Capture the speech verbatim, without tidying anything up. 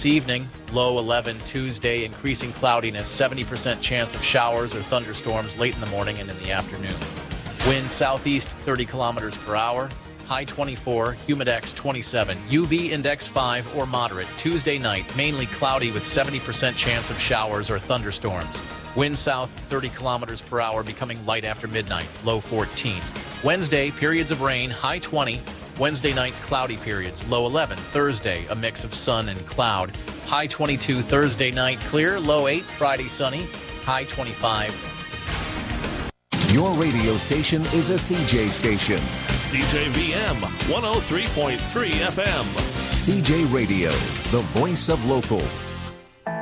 This evening, low eleven. Tuesday, increasing cloudiness, seventy percent chance of showers or thunderstorms late in the morning and in the afternoon. Wind southeast thirty kilometers per hour. High twenty-four, humidex twenty-seven, U V index five or moderate. Tuesday night, mainly cloudy with seventy percent chance of showers or thunderstorms. Wind south thirty kilometers per hour, becoming light after midnight, low fourteen. Wednesday, periods of rain, high twenty. Wednesday night, cloudy periods, low eleven. Thursday, a mix of sun and cloud. High twenty-two. Thursday night, clear, low eight. Friday, sunny, high twenty-five. Your radio station is a C J station. C J V M one oh three point three F M. C J Radio, the voice of local.